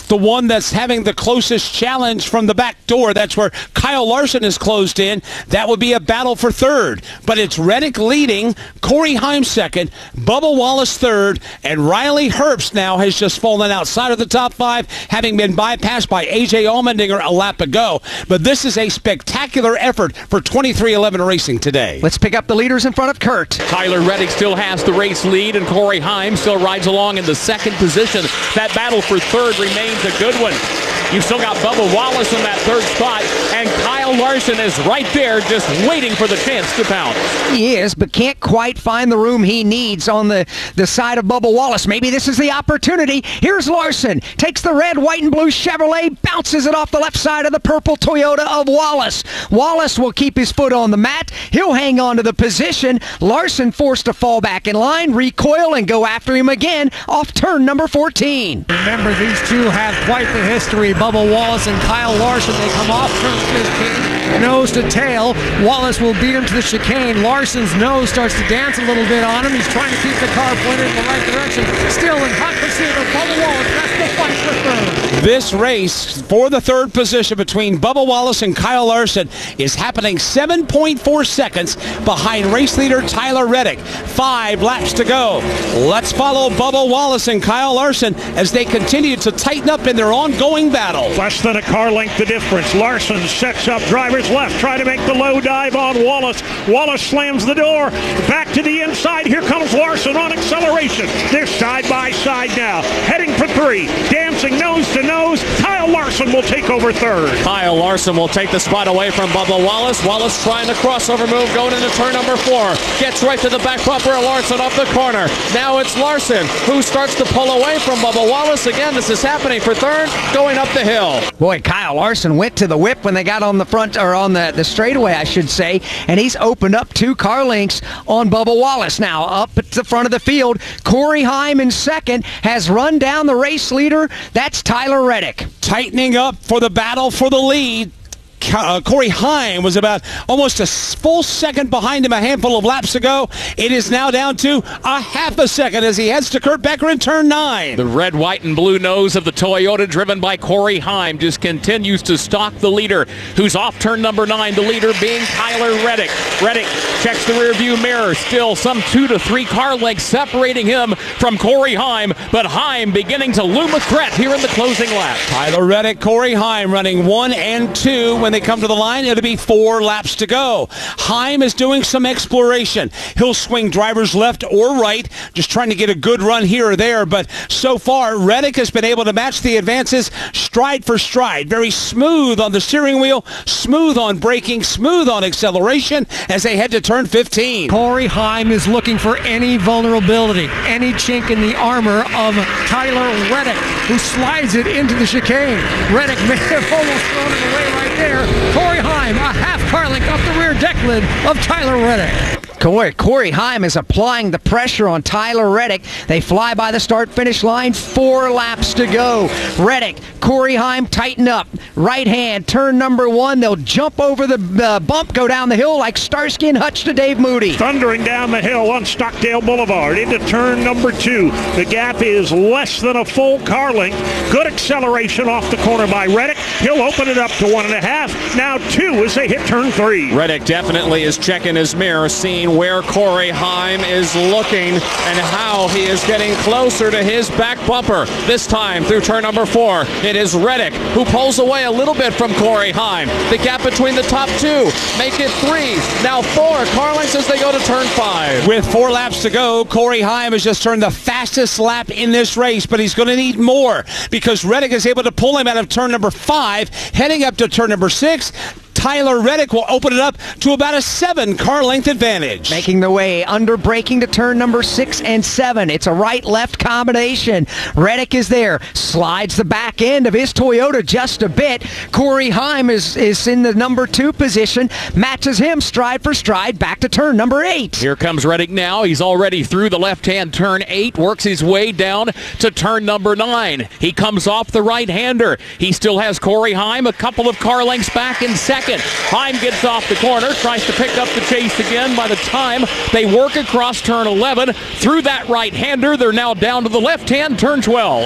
the one that's having the closest challenge from the back door. That's where Kyle Larson is closed in. That would be a battle for third. But it's Reddick leading, Corey Heim second, Bubba Wallace third, and Riley Herbst now has just fallen outside of the top five, having been bypassed by A.J. Allmendinger a lap ago. But this is a spectacular effort for 23XI Racing today. Let's pick up the leaders in front of Kurt. Tyler Reddick still has the race lead, and Corey Heim still rides along in the second position. That battle for third remains a good one. You've still got Bubba Wallace in that third spot, and Kyle Larson is right there just waiting for the chance to pounce. He is, but can't quite find the room he needs on the side of Bubba Wallace. Maybe this is the opportunity. Here's Larson. Takes the red, white, and blue Chevrolet, bounces it off the left side of the purple Toyota of Wallace. Wallace will keep his foot on the mat. He'll hang on to the position. Larson forced to fall back in line, recoil, and go after him again off turn number 14. Remember, these two have quite the history. Bubba Wallace and Kyle Larson, they come off turn 15, nose to tail. Wallace will beat him to the chicane. Larson's nose starts to dance a little bit on him. He's trying to keep the car pointed in the right direction. Still in hot pursuit of Bubba Wallace. That's the fight for third. This race for the third position between Bubba Wallace and Kyle Larson is happening 7.4 seconds behind race leader Tyler Reddick. 5 laps to go. Let's follow Bubba Wallace and Kyle Larson as they continue to tighten up in their ongoing battle. Less than a car length the difference. Larson sets up driver's left, try to make the low dive on Wallace. Wallace slams the door. Back to the inside. Here comes Larson on acceleration. They're side by side now. Heading for 3. Dancing nose to nose. Kyle Larson will take over third. Kyle Larson will take the spot away from Bubba Wallace. Wallace trying the crossover move going into turn number 4. Gets right to the back bumper of Larson off the corner. Now it's Larson who starts to pull away from Bubba Wallace. Again, this is happening for third, going up the hill. Boy, Kyle Larson went to the whip when they got on the front, or on the straightaway, I should say, and he's opened up 2 car lengths on Bubba Wallace. Now up at the front of the field, Corey Heim in second has run down the race leader. That's Tyler Reddick. Tightening up for the battle for the lead. Corey Heim was about almost a full second behind him a handful of laps ago. It is now down to a half a second as he heads to Kurt Becker in turn 9. The red, white, and blue nose of the Toyota driven by Corey Heim just continues to stalk the leader, who's off turn number 9, the leader being Tyler Reddick. Reddick checks the rear view mirror, still some 2 to 3 car lengths separating him from Corey Heim, but Heim beginning to loom a threat here in the closing lap. Tyler Reddick, Corey Heim running 1 and 2. When they come to the line, it'll be 4 laps to go. Heim is doing some exploration. He'll swing drivers left or right, just trying to get a good run here or there, but so far, Reddick has been able to match the advances stride for stride. Very smooth on the steering wheel, smooth on braking, smooth on acceleration as they head to turn 15. Corey Heim is looking for any vulnerability, any chink in the armor of Tyler Reddick, who slides it into the chicane. Reddick may have almost thrown it away right there. Corey Heim, a half car length up the rear deck lid of Tyler Reddick. Corey Heim is applying the pressure on Tyler Reddick. They fly by the start-finish line. 4 laps to go. Reddick, Corey Heim tighten up. Right hand, turn number 1. They'll jump over the bump, go down the hill like Starsky and Hutch to Dave Moody. Thundering down the hill on Stockdale Boulevard into turn number 2. The gap is less than a full car length. Good acceleration off the corner by Reddick. He'll open it up to 1.5. Now 2 as they hit turn 3. Reddick definitely is checking his mirror, seeing where Corey Heim is looking and how he is getting closer to his back bumper. This time through turn number 4, it is Reddick who pulls away a little bit from Corey Heim. The gap between the top 2, make it 3, now 4 car lengths as they go to turn 5. With 4 laps to go, Corey Heim has just turned the fastest lap in this race, but he's going to need more because Reddick is able to pull him out of turn number 5, heading up to turn number 6. Tyler Reddick will open it up to about a 7 car length advantage. Making the way under braking to turn number 6 and 7. It's a right-left combination. Reddick is there. Slides the back end of his Toyota just a bit. Corey Heim is in the number 2 position. Matches him stride for stride back to turn number 8. Here comes Reddick now. He's already through the left-hand turn 8. Works his way down to turn number 9. He comes off the right-hander. He still has Corey Heim a couple of car lengths back in second. Heim gets off the corner, tries to pick up the chase again. By the time they work across turn 11, through that right-hander, they're now down to the left-hand turn 12.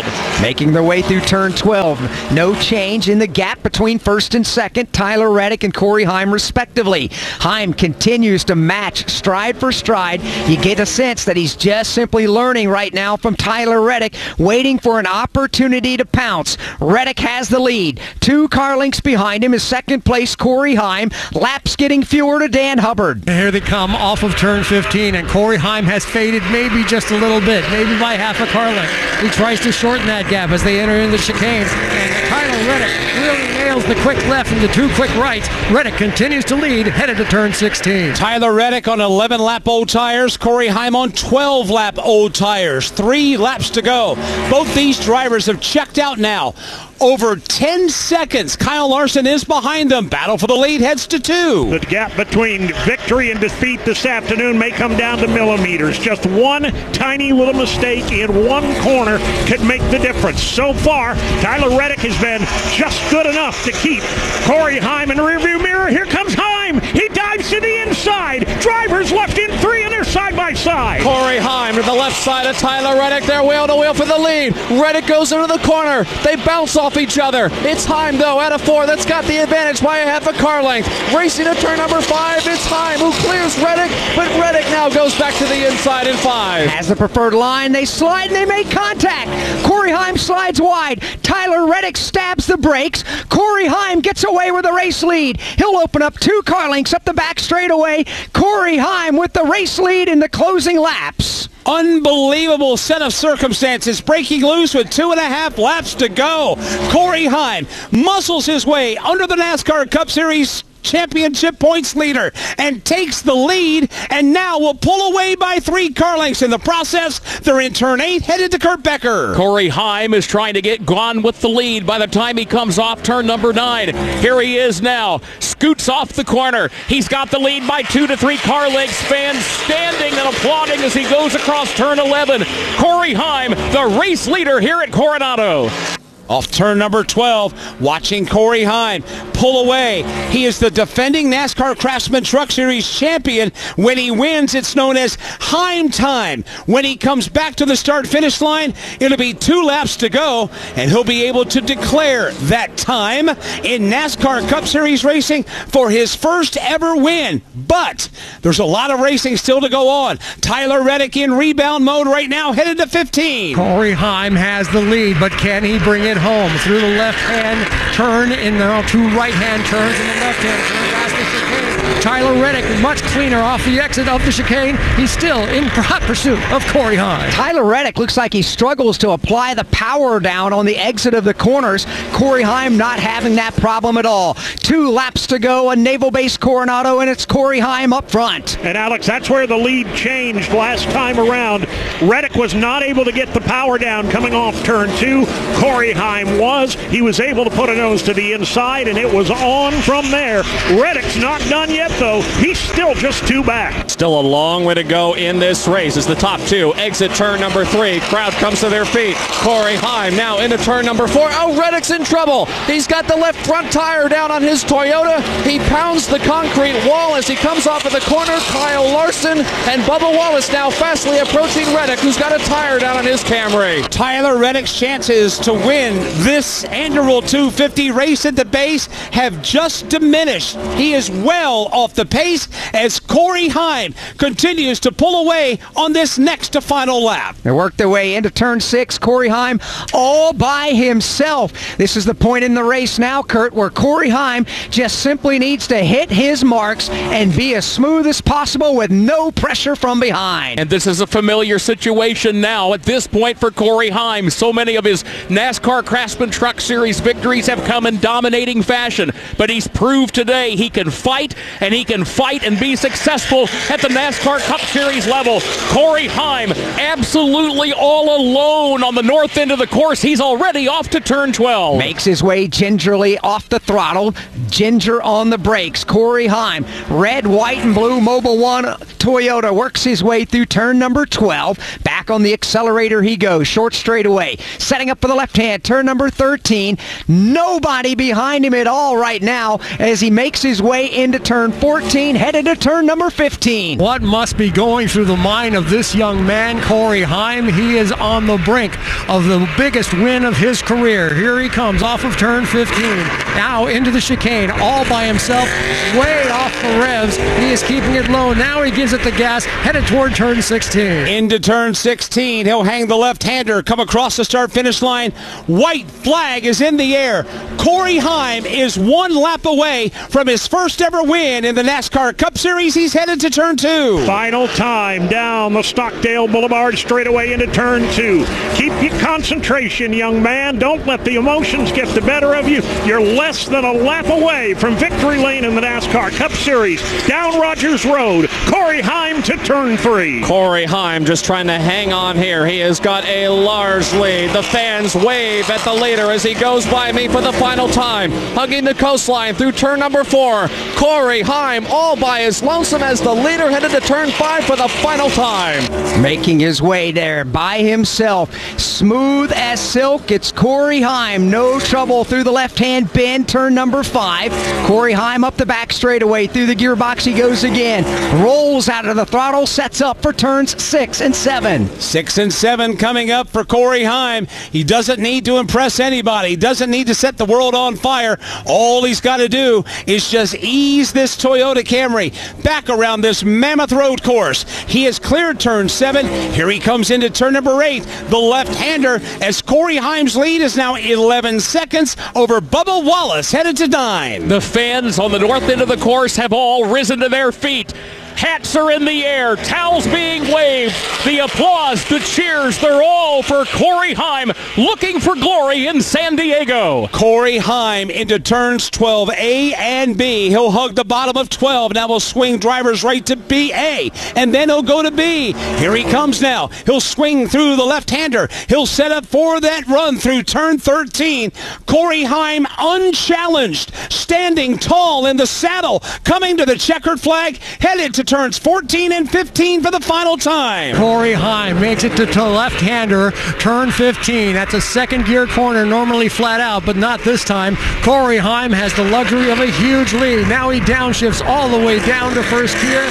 Making their way through turn 12. No change in the gap between first and second. Tyler Reddick and Corey Heim respectively. Heim continues to match stride for stride. You get a sense that he's just simply learning right now from Tyler Reddick, waiting for an opportunity to pounce. Reddick has the lead. 2 car lengths behind him is second place Corey Heim. Laps getting fewer to Dan Hubbard. Here they come off of turn 15, and Corey Heim has faded maybe just a little bit, maybe by half a car length. He tries to shorten that gap as they enter into the chicanes, and Tyler Reddick really nails the quick left and the 2 quick rights. Reddick continues to lead, headed to turn 16. Tyler Reddick on 11-lap old tires. Corey Heim on 12-lap old tires. 3 laps to go. Both these drivers have checked out now. Over 10 seconds. Kyle Larson is behind them. Battle for the lead heads to 2. The gap between victory and defeat this afternoon may come down to millimeters. Just one tiny little mistake in one corner could make the difference. So far, Tyler Reddick has been just good enough to keep Corey Heim in the rearview mirror. Here comes Heim. He dives to the inside. Drivers left in 3 and they're side by side. Corey Heim to the left side of Tyler Reddick. They're wheel to wheel for the lead. Reddick goes into the corner. They bounce off each other. It's Heim, though, out of 4. That's got the advantage by a half a car length. Racing to turn number 5. It's Heim who clears Reddick, but Reddick now goes back to the inside in 5. Has the preferred line. They slide and they make contact. Corey Heim slides wide. Tyler Reddick stabs the brakes. Corey Heim gets away with the race lead. He'll open up 2 car lengths up the back straightaway. Corey Heim with the race lead in the closing laps. Unbelievable set of circumstances. Breaking loose with 2.5 laps to go. Corey Heim muscles his way under the NASCAR Cup Series championship points leader and takes the lead, and now will pull away by 3 car lengths. In the process, they're in turn 8, headed to Kurt Becker. Corey Heim is trying to get gone with the lead by the time he comes off turn number 9. Here he is now, scoots off the corner. He's got the lead by 2 to 3 car lengths. Fans standing and applauding as he goes across turn 11. Corey Heim, the race leader here at Coronado. Off turn number 12, watching Corey Heim pull away. He is the defending NASCAR Craftsman Truck Series champion. When he wins, it's known as Heim time. When he comes back to the start-finish line, it'll be 2 laps to go, and he'll be able to declare that time in NASCAR Cup Series racing for his first ever win. But there's a lot of racing still to go on. Tyler Reddick in rebound mode right now, headed to 15. Corey Heim has the lead, but can he bring it home through the left-hand turn in the 2 right-hand turns in the left-hand turn past the chicane? Tyler Reddick much cleaner off the exit of the chicane. He's still in hot pursuit of Corey Heim. Tyler Reddick looks like he struggles to apply the power down on the exit of the corners. Corey Heim not having that problem at all. 2 laps to go, a Naval Base Coronado, and it's Corey Heim up front. And Alex, that's where the lead changed last time around. Reddick was not able to get the power down coming off turn 2. Corey Heim was. He was able to put a nose to the inside, and it was on from there. Reddick's not done yet, though. He's still just 2 back. Still a long way to go in this race as the top 2 exit turn number 3. Crowd comes to their feet. Corey Heim now into turn number 4. Oh, Reddick's in trouble. He's got the left front tire down on his Toyota. He pounds the concrete wall as he comes off of the corner. Kyle Larson and Bubba Wallace now fastly approaching Reddick, who's got a tire down on his Camry. Tyler Reddick's chances to win this annual 250 race at the base have just diminished. He is well off the pace as Corey Heim continues to pull away on this next to final lap. They work their way into turn 6. Corey Heim all by himself. This is the point in the race now, Kurt, where Corey Heim just simply needs to hit his marks and be as smooth as possible with no pressure from behind. And this is a familiar situation now at this point for Corey Heim. So many of his NASCAR Craftsman Truck Series victories have come in dominating fashion, but he's proved today he can fight, and he can fight and be successful at the NASCAR Cup Series level. Corey Heim absolutely all alone on the north end of the course. He's already off to turn 12. Makes his way gingerly off the throttle, ginger on the brakes. Corey Heim, red, white, and blue Mobil 1 Toyota, works his way through turn number 12. Back on the accelerator he goes, short straightaway. Setting up for the left hand, turn number 13. Nobody behind him at all. all right now as he makes his way into turn 14, headed to turn number 15. What must be going through the mind of this young man, Corey Heim? He is on the brink of the biggest win of his career. Here he comes off of turn 15, now into the chicane, all by himself, way off the revs. He is keeping it low. Now he gives it the gas, headed toward turn 16. Into turn 16, he'll hang the left-hander, come across the start-finish line. White flag is in the air. Corey Heim is one lap away from his first ever win in the NASCAR Cup Series. He's headed to turn 2. Final time down the Stockdale Boulevard straightaway into turn 2. Keep your concentration, young man. Don't let the emotions get the better of you. You're less than a lap away from victory lane in the NASCAR Cup Series. Down Rogers Road, Corey Heim to turn 3. Corey Heim just trying to hang on here. He has got a large lead. The fans wave at the leader as he goes by me for the final time. Hugging the coastline through turn number 4. Corey Heim all by his lonesome as the leader headed to turn 5 for the final time. Making his way there by himself. Smooth as silk. It's Corey Heim. No trouble through the left-hand bend, turn number 5. Corey Heim up the back straightaway. Through the gearbox he goes again. Rolls out of the throttle. Sets up for turns 6 and 7. 6 and 7 coming up for Corey Heim. He doesn't need to impress anybody. He doesn't need to set the world on fire. All he's got to do is just ease this Toyota Camry back around this mammoth road course. He has cleared turn 7. Here he comes into turn number 8. The left-hander, as Corey Heim's lead is now 11 seconds over Bubba Wallace, headed to 9. The fans on the north end of the course have all risen to their feet. Hats are in the air, towels being waved, the applause, the cheers, they're all for Corey Heim, looking for glory in San Diego. Corey Heim into turns 12A and B. He'll hug the bottom of 12. Now we'll swing drivers right to BA, and then he'll go to B. Here he comes now. He'll swing through the left-hander. He'll set up for that run through turn 13. Corey Heim unchallenged, standing tall in the saddle, coming to the checkered flag, headed to turns 14 and 15 for the final time. Corey Heim makes it to left-hander, turn 15. That's a second gear corner, normally flat out, but not this time. Corey Heim has the luxury of a huge lead. Now he downshifts all the way down to first gear.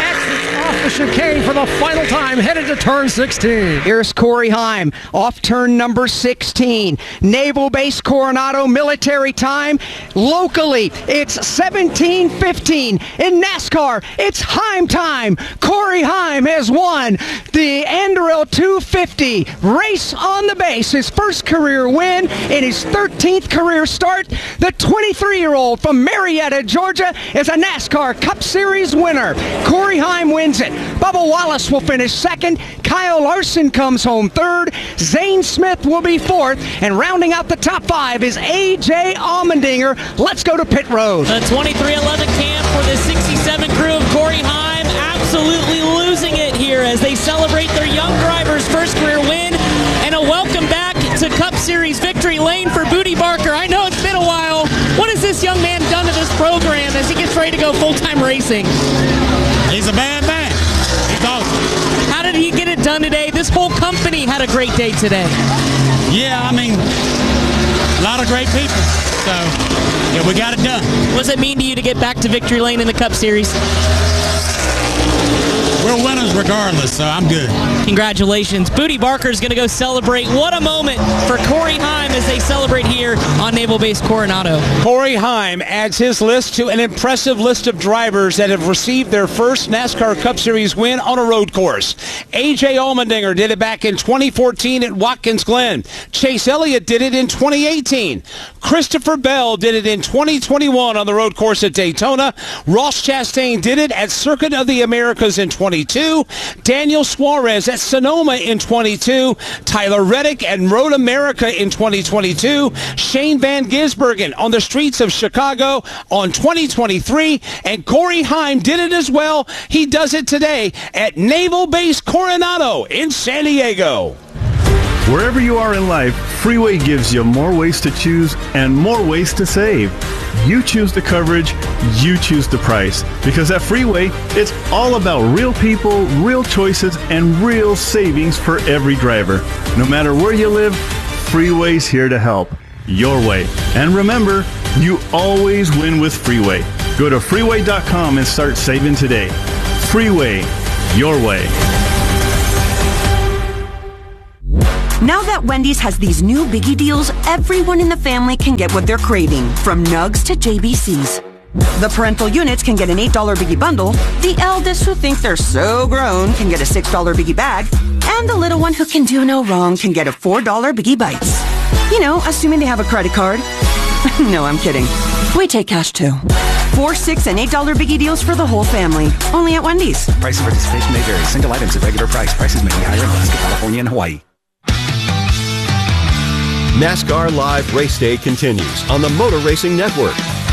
Off the chicane for the final time, headed to turn 16. Here's Corey Heim off turn number 16. Naval Base Coronado military time. Locally, it's 17:15. In NASCAR, it's Heim time. Corey Heim has won the Anduril 250 race on the base. His first career win in his 13th career start. The 23-year-old from Marietta, Georgia, is a NASCAR Cup Series winner. Corey Heim wins it. Bubba Wallace will finish second. Kyle Larson comes home third. Zane Smith will be fourth. And rounding out the top 5 is A.J. Allmendinger. Let's go to pit road. The 2311 camp for the 67 crew of Corey Heim absolutely losing it here as they celebrate their young driver's first career win. And a welcome back to Cup Series victory lane for Booty Barker. I know it's been a while. What has this young man done to this program as he gets ready to go full-time racing? He's a bad man. He's awesome. How did he get it done today? This whole company had a great day today. Yeah, I mean, a lot of great people. So, yeah, we got it done. What does it mean to you to get back to victory lane in the Cup Series? We're winners regardless, so I'm good. Congratulations. Booty Barker's going to go celebrate. What a moment for Corey Heim as they celebrate here on Naval Base Coronado. Corey Heim adds his list to an impressive list of drivers that have received their first NASCAR Cup Series win on a road course. A.J. Allmendinger did it back in 2014 at Watkins Glen. Chase Elliott did it in 2018. Christopher Bell did it in 2021 on the road course at Daytona. Ross Chastain did it at Circuit of the Americas in 2022. Daniel Suarez at Sonoma in 22. Tyler Reddick at Road America in 2022. Shane Van Gisbergen on the streets of Chicago on 2023. And Corey Heim did it as well. He does it today at Naval Base Coronado in San Diego. Wherever you are in life, Freeway gives you more ways to choose and more ways to save. You choose the coverage, you choose the price. Because at Freeway, it's all about real people, real choices, and real savings for every driver. No matter where you live, Freeway's here to help. your way. And remember, you always win with Freeway. Go to freeway.com and start saving today. Freeway, your way. Now that Wendy's has these new biggie deals, everyone in the family can get what they're craving, from nugs to JBCs. The parental units can get an $8 biggie bundle, the eldest who think they're so grown can get a $6 biggie bag, and the little one who can do no wrong can get a $4 biggie bites. You know, assuming they have a credit card. No, I'm kidding. We take cash too. $4, $6, and $8 biggie deals for the whole family. Only at Wendy's. Price of participation may vary. Single items at regular price. Prices may be higher in Alaska, California, and Hawaii. NASCAR Live Race Day continues on the Motor Racing Network.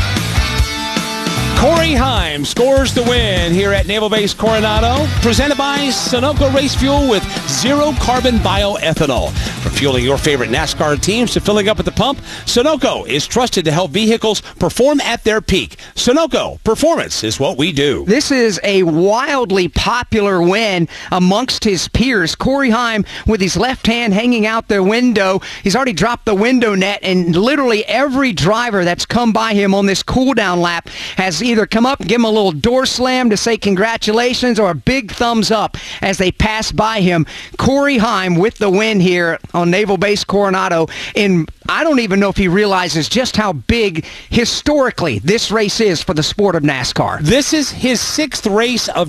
Corey Heim scores the win here at Naval Base Coronado, presented by Sunoco Race Fuel with zero carbon bioethanol. From fueling your favorite NASCAR teams to filling up at the pump, Sunoco is trusted to help vehicles perform at their peak. Sunoco, performance is what we do. This is a wildly popular win amongst his peers. Corey Heim with his left hand hanging out the window. He's already dropped the window net, and literally every driver that's come by him on this cool-down lap has either come up and give him a little door slam to say congratulations or a big thumbs up as they pass by him. Corey Heim with the win here on Naval Base Coronado. And I don't even know if he realizes just how big historically this race is for the sport of NASCAR. This is his 6th race of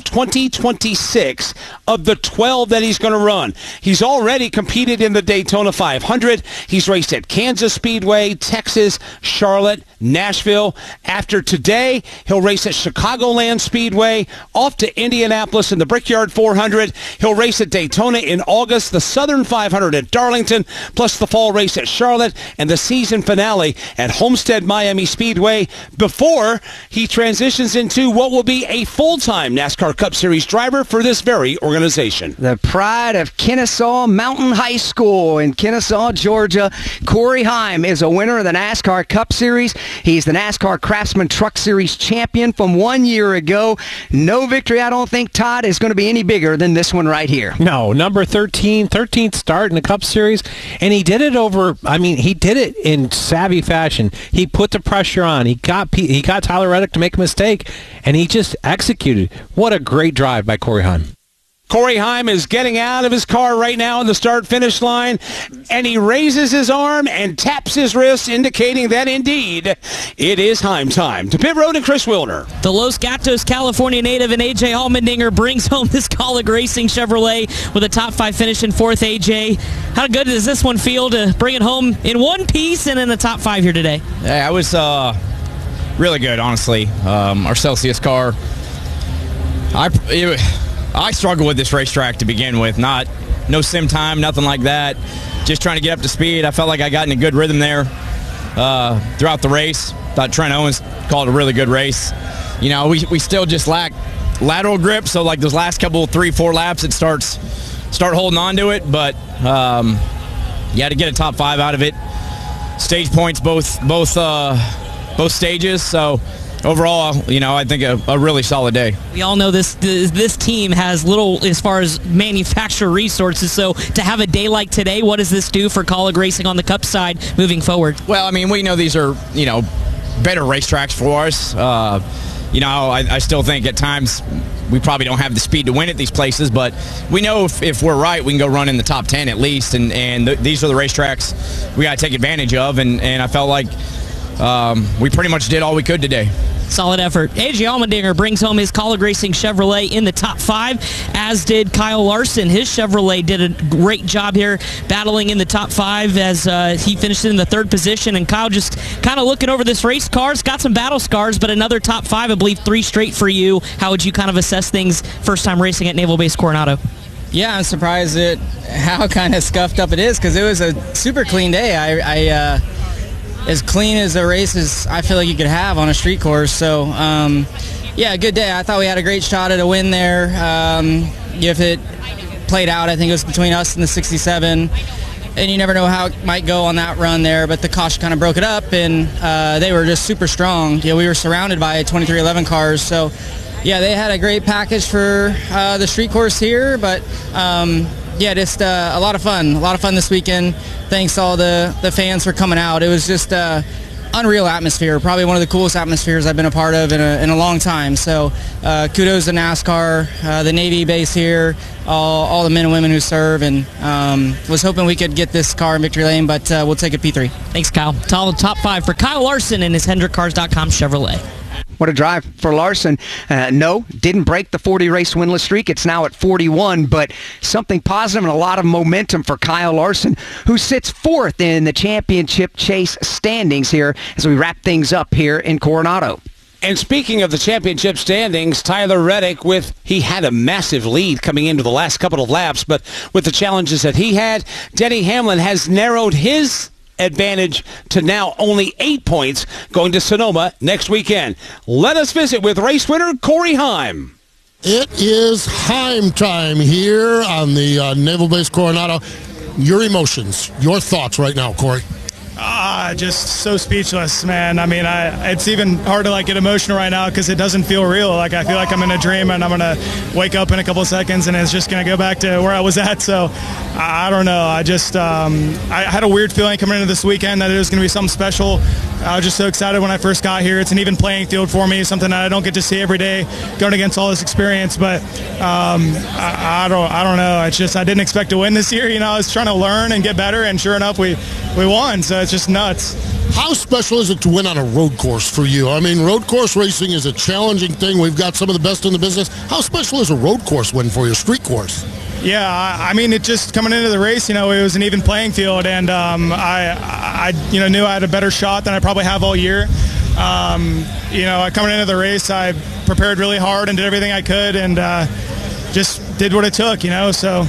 2026 of the 12 that he's going to run. He's already competed in the Daytona 500. He's raced at Kansas Speedway, Texas, Charlotte, Nashville. After today, he'll race at Chicagoland Speedway, off to Indianapolis in the Brickyard 400. He'll race at Daytona in August, the Southern 500 at Darlington, plus the fall race at Charlotte, and the season finale at Homestead Miami Speedway before he transitions into what will be a full-time NASCAR Cup Series driver for this very organization. The pride of Kennesaw Mountain High School in Kennesaw, Georgia. Corey Heim is a winner of the NASCAR Cup Series. He's the NASCAR Craftsman Truck Series champion from 1 year ago. No victory, I don't think, Todd, is going to be any bigger than this one right here. No, number 13th start in the Cup Series, and he did it he did it in savvy fashion. He put the pressure on. He got Tyler Reddick to make a mistake, and he just executed. What a great drive by Corey Heim. Corey Heim is getting out of his car right now on the start-finish line, and he raises his arm and taps his wrist, indicating that, indeed, it is Heim time. To pit road and Chris Wilner. The Los Gatos, California native and A.J. Allmendinger brings home this Kaulig Racing Chevrolet with a top 5 finish in 4th, A.J. How good does this one feel to bring it home in one piece and in the top 5 here today? Yeah, I was really good, honestly. Our Celsius car, I struggled with this racetrack to begin with. No sim time, nothing like that. Just trying to get up to speed. I felt like I got in a good rhythm there throughout the race. Thought Trent Owens called it a really good race. You know, we still just lack lateral grip, so like those last couple 3-4 laps, it start holding on to it. But you had to get a top 5 out of it. Stage points both stages. So overall, you know, I think a really solid day. We all know this team has little as far as manufacturer resources, so to have a day like today, what does this do for Kaulig Racing on the Cup side moving forward? Well, I mean, we know these are, you know, better racetracks for us. You know, I still think at times we probably don't have the speed to win at these places, but we know if we're right, we can go run in the top 10 at least, and these are the racetracks we got to take advantage of, and I felt like we pretty much did all we could today. Solid effort. A.J. Allmendinger brings home his Kaulig Racing Chevrolet in the top 5, as did Kyle Larson. His Chevrolet did a great job here battling in the top 5 as he finished in the 3rd position. And Kyle just kind of looking over this race car. It's got some battle scars, but another top 5, I believe 3 straight for you. How would you kind of assess things first time racing at Naval Base Coronado? Yeah, I'm surprised at how kind of scuffed up it is because it was a super clean day. I as clean as a race as I feel like you could have on a street course. So, yeah, good day. I thought we had a great shot at a win there. If it played out, I think it was between us and the 67. And you never know how it might go on that run there, but the caution kind of broke it up, and they were just super strong. You know, we were surrounded by 2311 cars, so yeah, they had a great package for the street course here, but Yeah, just a lot of fun. A lot of fun this weekend. Thanks to all the fans for coming out. It was just unreal atmosphere. Probably one of the coolest atmospheres I've been a part of in a long time. So kudos to NASCAR, the Navy base here, all the men and women who serve, and was hoping we could get this car in victory lane, but we'll take a P3. Thanks, Kyle. Top 5 for Kyle Larson and his HendrickCars.com Chevrolet. What a drive for Larson. No, didn't break the 40-race winless streak. It's now at 41, but something positive and a lot of momentum for Kyle Larson, who sits 4th in the championship chase standings here as we wrap things up here in Coronado. And speaking of the championship standings, Tyler Reddick, he had a massive lead coming into the last couple of laps, but with the challenges that he had, Denny Hamlin has narrowed his advantage to now only 8 points going to Sonoma next weekend. Let us visit with race winner Corey Heim. It is Heim time here on the Naval Base Coronado. Your emotions, your thoughts right now, Corey. Just so speechless, man. I mean, it's even hard to get emotional right now because it doesn't feel real. I feel like I'm in a dream and I'm gonna wake up in a couple of seconds and it's just gonna go back to where I was at. So I don't know. I had a weird feeling coming into this weekend that it was gonna be something special. I was just so excited when I first got here. It's an even playing field for me, something that I don't get to see every day going against all this experience. But I don't know. It's just I didn't expect to win this year. I was trying to learn and get better, and sure enough, we won. So it's just nuts. How special is it to win on a road course for you? I mean, road course racing is a challenging thing. We've got some of the best in the business. How special is a road course win for you, a street course? Yeah, I mean, it just coming into the race, it was an even playing field, and I knew I had a better shot than I probably have all year. Coming into the race, I prepared really hard and did everything I could, and just did what it took, So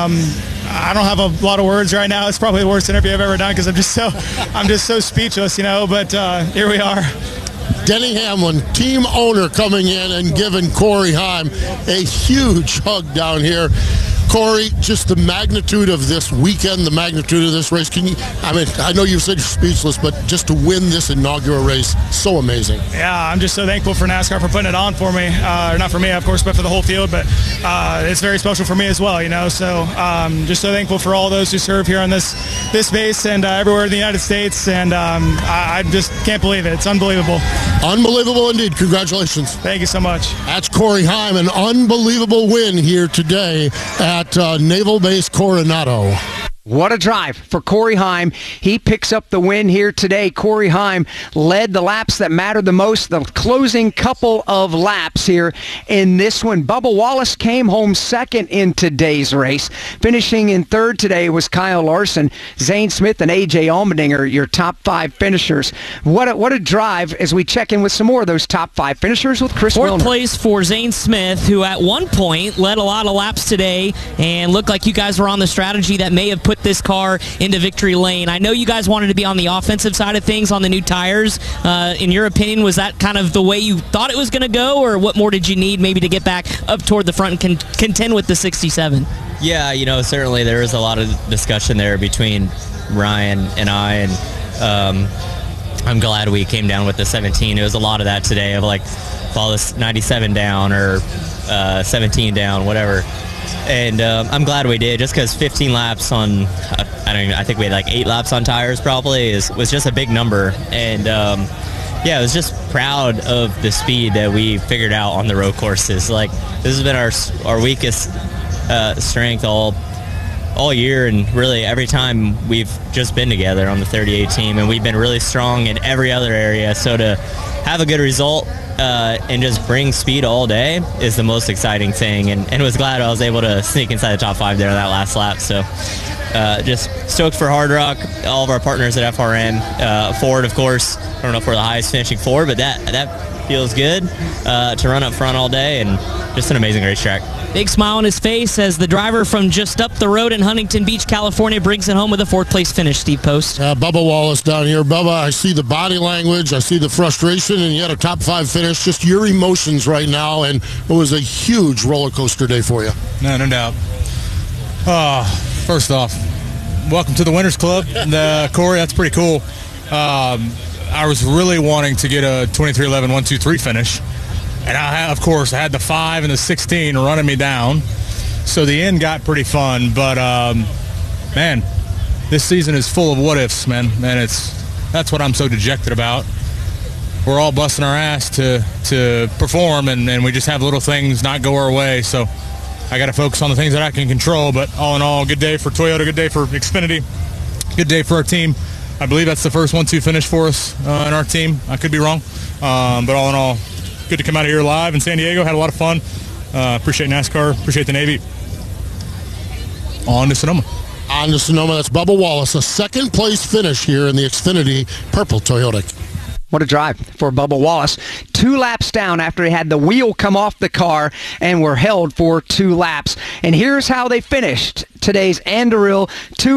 I don't have a lot of words right now. It's probably the worst interview I've ever done because I'm just so speechless, But here we are. Denny Hamlin, team owner, coming in and giving Corey Heim a huge hug down here. Corey, just the magnitude of this weekend, the magnitude of this race. I know you've said you're speechless, but just to win this inaugural race, so amazing. Yeah, I'm just so thankful for NASCAR for putting it on for me. Not for me, of course, but for the whole field. But it's very special for me as well, So just so thankful for all those who serve here on this base and everywhere in the United States. And I just can't believe it. It's unbelievable. Unbelievable indeed. Congratulations. Thank you so much. That's Corey Heim, an unbelievable win here today at Naval Base Coronado. What a drive for Corey Heim. He picks up the win here today. Corey Heim led the laps that mattered the most, the closing couple of laps here in this one. Bubba Wallace came home second in today's race. Finishing in third today was Kyle Larson. Zane Smith and A.J. Allmendinger, your top 5 finishers. What a drive as we check in with some more of those top 5 finishers with Chris Milner. 4th place for Zane Smith, who at one point led a lot of laps today and looked like you guys were on the strategy that may have put this car into victory lane. I know you guys wanted to be on the offensive side of things on the new tires. In your opinion, was that kind of the way you thought it was going to go, or what more did you need maybe to get back up toward the front and contend with the 67? Yeah, certainly there was a lot of discussion there between Ryan and I, and I'm glad we came down with the 17. It was a lot of that today of fall this 97 down or 17 down, whatever. And I'm glad we did, just because 15 laps on, I think we had 8 laps on tires probably, was just a big number. And I was just proud of the speed that we figured out on the road courses. This has been our weakest strength all year, and really every time we've just been together on the 38 team, and we've been really strong in every other area. So to have a good result and just bring speed all day is the most exciting thing, and was glad I was able to sneak inside the top 5 there on that last lap. So just stoked for Hard Rock, all of our partners at FRM, Ford, of course. I don't know if we're the highest finishing Ford, but that feels good to run up front all day, and just an amazing racetrack. Big smile on his face as the driver from just up the road in Huntington Beach, California, brings it home with a 4th place finish. Steve Post. Bubba Wallace down here. Bubba, I see the body language, I see the frustration, and you had a top 5 finish. Just your emotions right now, and it was a huge roller coaster day for you. No doubt. First off, welcome to the Winners Club. Corey, that's pretty cool. I was really wanting to get a 23-11 1-2-3 finish. And of course, I had the 5 and the 16 running me down. So the end got pretty fun, but man, this season is full of what ifs, man, and that's what I'm so dejected about. We're all busting our ass to perform, and we just have little things not go our way. So I got to focus on the things that I can control. But all in all, good day for Toyota, good day for Xfinity, good day for our team. I believe that's the first 1-2 finish for us in our team. I could be wrong, but all in all, good to come out of here live in San Diego. Had a lot of fun. Appreciate NASCAR. Appreciate the Navy. On to Sonoma. On to Sonoma. That's Bubba Wallace. A second-place finish here in the Xfinity Purple Toyota. What a drive for Bubba Wallace. 2 laps down after he had the wheel come off the car and were held for 2 laps. And here's how they finished today's Anduril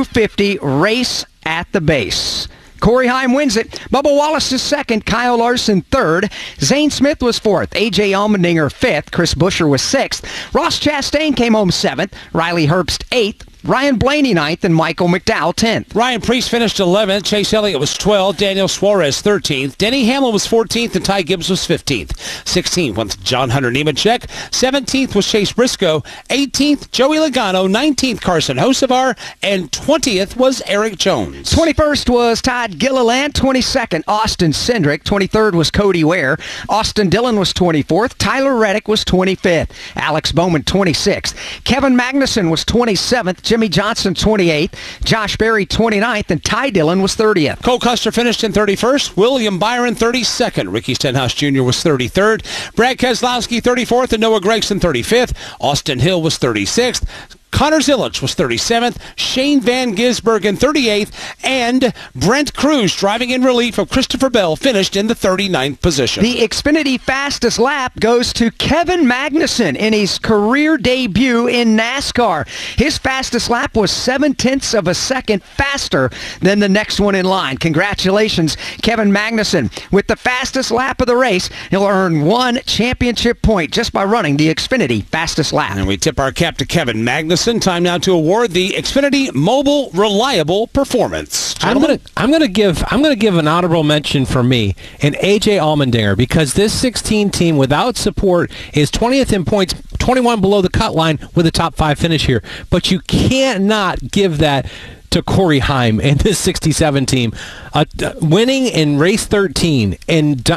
250 race at the base. Corey Heim wins it. Bubba Wallace is second. Kyle Larson third. Zane Smith was fourth. A.J. Allmendinger fifth. Chris Buescher was sixth. Ross Chastain came home seventh. Riley Herbst eighth. Ryan Blaney 9th and Michael McDowell 10th. Ryan Preece finished 11th. Chase Elliott was 12th. Daniel Suarez 13th. Denny Hamlin was 14th and Ty Gibbs was 15th. 16th was John Hunter Nemechek. 17th was Chase Briscoe. 18th, Joey Logano. 19th, Carson Hocevar. And 20th was Eric Jones. 21st was Todd Gilliland. 22nd, Austin Cindric. 23rd was Cody Ware. Austin Dillon was 24th. Tyler Reddick was 25th. Alex Bowman 26th. Kevin Magnuson was 27th. Jimmy Johnson 28th, Josh Berry 29th, and Ty Dillon was 30th. Cole Custer finished in 31st, William Byron 32nd, Ricky Stenhouse Jr. was 33rd, Brad Keselowski 34th, and Noah Gragson 35th, Austin Hill was 36th, Connor Zilisch was 37th, Shane Van Gisbergen 38th, and Brent Cruz, driving in relief of Christopher Bell, finished in the 39th position. The Xfinity fastest lap goes to Kevin Magnuson in his career debut in NASCAR. His fastest lap was 0.7 of a second faster than the next one in line. Congratulations, Kevin Magnuson. With the fastest lap of the race, he'll earn 1 championship point just by running the Xfinity fastest lap. And we tip our cap to Kevin Magnuson. Time now to award the Xfinity Mobile Reliable Performance. I'm gonna give an honorable mention for me and AJ Allmendinger, because this 16 team without support is 20th in points, 21 below the cut line with a top 5 finish here. But you cannot give that to Corey Heim and this 67 team, winning in race 13 and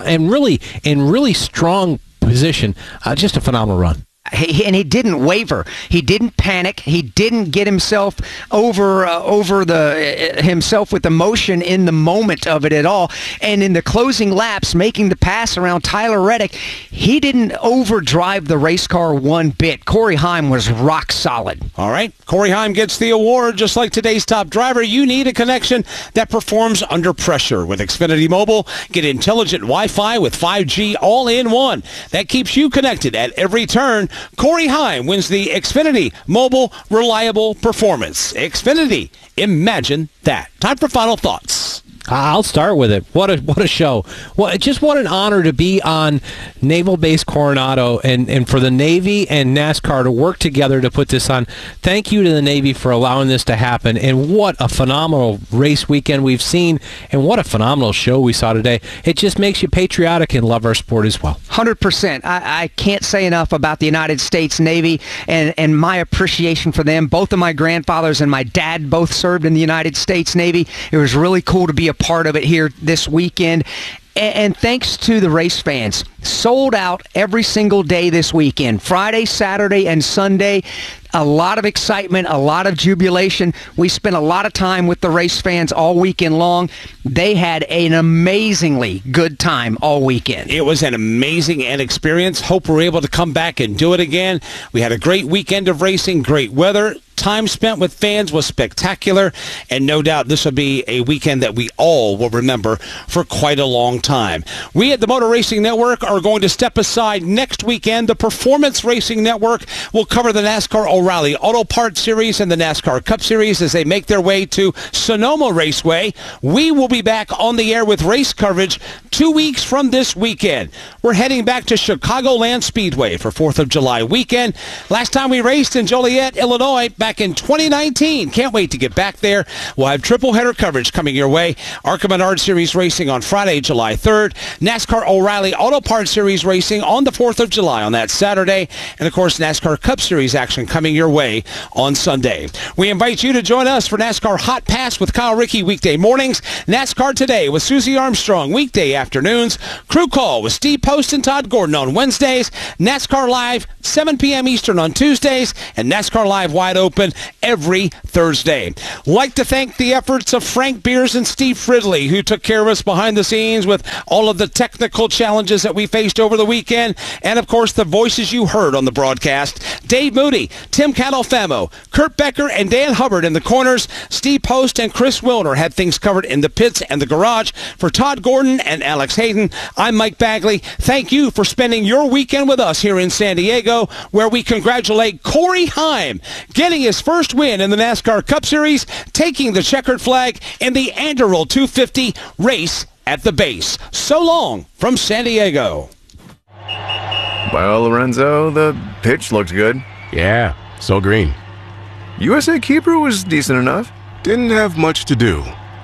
really strong position. Just a phenomenal run. And he didn't waver. He didn't panic. He didn't get himself over himself with emotion in the moment of it at all. And in the closing laps, making the pass around Tyler Reddick, he didn't overdrive the race car one bit. Corey Heim was rock solid. All right. Corey Heim gets the award. Just like today's top driver, you need a connection that performs under pressure. With Xfinity Mobile, get intelligent Wi-Fi with 5G all-in-one. That keeps you connected at every turn. Corey Heim wins the Xfinity Mobile Reliable Performance. Xfinity, imagine that. Time for final thoughts. I'll start with it. What a show. Well, just what an honor to be on Naval Base Coronado and for the Navy and NASCAR to work together to put this on. Thank you to the Navy for allowing this to happen, and what a phenomenal race weekend we've seen, and what a phenomenal show we saw today. It just makes you patriotic and love our sport as well. 100%. I can't say enough about the United States Navy and my appreciation for them. Both of my grandfathers and my dad both served in the United States Navy. It was really cool to be a part of it here this weekend. And thanks to the race fans, sold out every single day this weekend, Friday, Saturday, and Sunday. A lot of excitement, a lot of jubilation. We spent a lot of time with the race fans all weekend long. They had an amazingly good time all weekend. It was an amazing experience. Hope we're able to come back and do it again. We had a great weekend of racing, great weather. Time spent with fans was spectacular, and no doubt this will be a weekend that we all will remember for quite a long time. We at the Motor Racing Network are going to step aside next weekend. The Performance Racing Network will cover the NASCAR O'Reilly Auto Parts Series and the NASCAR Cup Series as they make their way to Sonoma Raceway. We will be back on the air with race coverage 2 weeks from this weekend. We're heading back to Chicagoland Speedway for 4th of July weekend. Last time we raced in Joliet, Illinois, back back in 2019. Can't wait to get back there. We'll have triple header coverage coming your way. ARCA Menard Series racing on Friday, July 3rd. NASCAR O'Reilly Auto Parts Series racing on the 4th of July on that Saturday. And, of course, NASCAR Cup Series action coming your way on Sunday. We invite you to join us for NASCAR Hot Pass with Kyle Rickey weekday mornings. NASCAR Today with Susie Armstrong weekday afternoons. Crew Call with Steve Post and Todd Gordon on Wednesdays. NASCAR Live 7 p.m. Eastern on Tuesdays. And NASCAR Live Wide Open every Thursday. Like to thank the efforts of Frank Beers and Steve Fridley, who took care of us behind the scenes with all of the technical challenges that we faced over the weekend. And, of course, the voices you heard on the broadcast. Dave Moody, Tim Catalfamo, Kurt Becker, and Dan Hubbard in the corners. Steve Post and Chris Wilner had things covered in the pits and the garage. For Todd Gordon and Alex Hayden, I'm Mike Bagley. Thank you for spending your weekend with us here in San Diego, where we congratulate Corey Heim getting his first win in the NASCAR Cup Series, taking the checkered flag in the Anderl 250 race at the base. So long from San Diego. Well, Lorenzo, the pitch looked good. Yeah, so green. USA Keeper was decent enough. Didn't have much to do.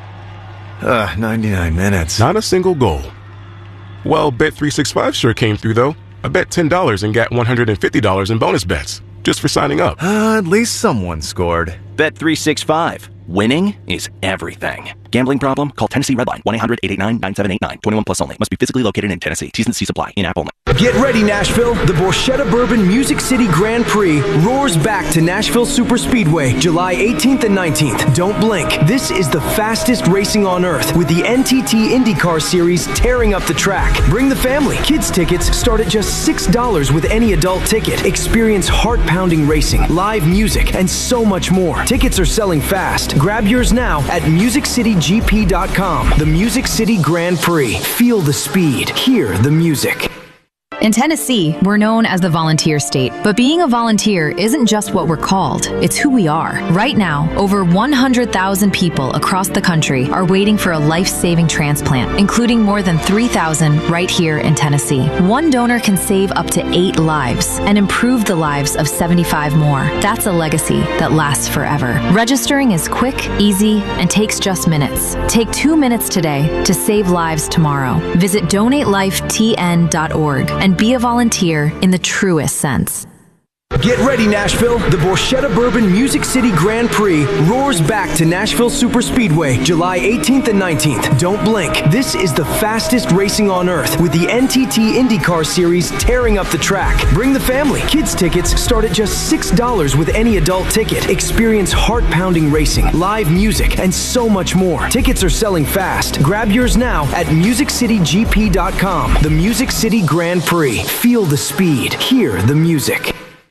99 minutes. Not a single goal. Well, Bet365 sure came through, though. I bet $10 and got $150 in bonus bets, just for signing up. At least someone scored. Bet365. Winning is everything. Gambling problem? Call Tennessee Redline 1-800-889-9789. 21 plus only. Must be physically located in Tennessee. T's and C's apply. In-app only. Get ready, Nashville. The Borchetta Bourbon Music City Grand Prix roars back to Nashville Superspeedway July 18th and 19th. Don't blink. This is the fastest racing on earth with the NTT IndyCar Series tearing up the track. Bring the family. Kids tickets start at just $6 with any adult ticket. Experience heart-pounding racing, live music, and so much more. Tickets are selling fast. Grab yours now at MusicCityGP.com. The Music City Grand Prix. Feel the speed. Hear the music. In Tennessee, we're known as the volunteer state. But being a volunteer isn't just what we're called, it's who we are. Right now, over 100,000 people across the country are waiting for a life-saving transplant, including more than 3,000 right here in Tennessee. One donor can save up to 8 lives and improve the lives of 75 more. That's a legacy that lasts forever. Registering is quick, easy, and takes just minutes. Take 2 minutes today to save lives tomorrow. Visit donatelifetn.org and be a volunteer in the truest sense. Get ready, Nashville. The Borchetta Bourbon Music City Grand Prix roars back to Nashville Superspeedway July 18th and 19th. Don't blink. This is the fastest racing on earth with the NTT IndyCar Series tearing up the track. Bring the family. Kids tickets start at just $6 with any adult ticket. Experience heart-pounding racing, live music, and so much more. Tickets are selling fast. Grab yours now at MusicCityGP.com. The Music City Grand Prix. Feel the speed. Hear the music.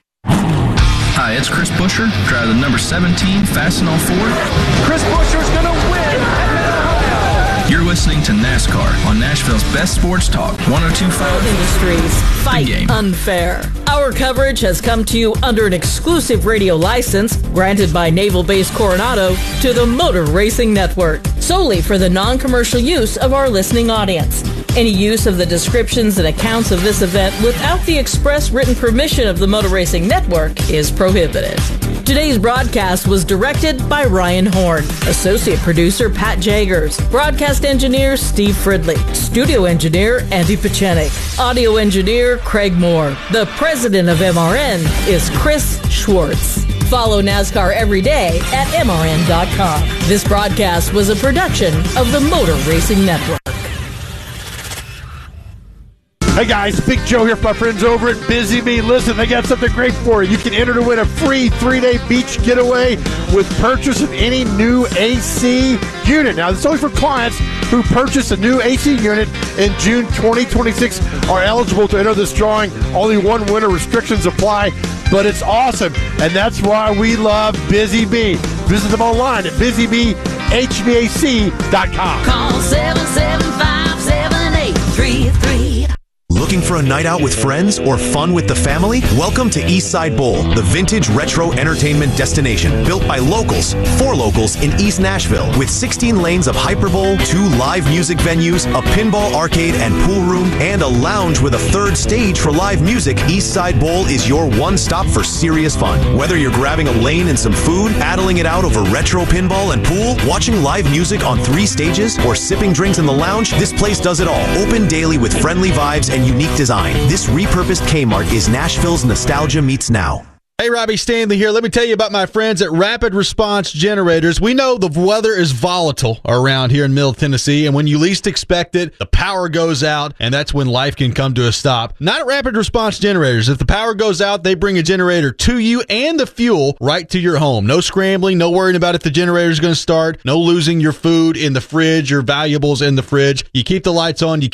Hi, it's Chris Buescher, driver the number 17 Fastenal Ford. Chris Buescher's gonna win at Mid-Ohio. You're listening to NASCAR on Nashville's best sports talk, 102.5 Industries. Fight unfair. Our coverage has come to you under an exclusive radio license granted by Naval Base Coronado to the Motor Racing Network, solely for the non-commercial use of our listening audience. Any use of the descriptions and accounts of this event without the express written permission of the Motor Racing Network is prohibited. Today's broadcast was directed by Ryan Horn, associate producer Pat Jaggers, broadcast engineer Steve Fridley, studio engineer Andy Pachenik, audio engineer Craig Moore. The president of MRN is Chris Schwartz. Follow NASCAR every day at MRN.com. This broadcast was a production of the Motor Racing Network. Hey guys, Big Joe here from my friends over at Busy Bee. Listen, they got something great for you. You can enter to win a free 3-day beach getaway with purchase of any new AC unit. Now, this is only for clients who purchase a new AC unit in June 2026 are eligible to enter this drawing. Only one winner, restrictions apply, but it's awesome. And that's why we love Busy Bee. Visit them online at busybeehvac.com. Call 775-7833. Looking Looking for a night out with friends or fun with the family? Welcome to Eastside Bowl, the vintage retro entertainment destination built by locals for locals in East Nashville with 16 lanes of Hyperbowl, 2 live music venues, a pinball arcade and pool room, and a lounge with a 3rd stage for live music. Eastside Bowl is your one-stop for serious fun. Whether you're grabbing a lane and some food, battling it out over retro pinball and pool, watching live music on 3 stages, or sipping drinks in the lounge, this place does it all. Open daily with friendly vibes and unique design. This repurposed Kmart is Nashville's nostalgia meets now. Hey, Robbie Stanley here. Let me tell you about my friends at Rapid Response Generators. We know the weather is volatile around here in Middle Tennessee, and when you least expect it, the power goes out, and that's when life can come to a stop. Not at Rapid Response Generators. If the power goes out, they bring a generator to you and the fuel right to your home. No scrambling, no worrying about if the generator is going to start, no losing your food in the fridge, your valuables in the fridge. You keep the lights on, you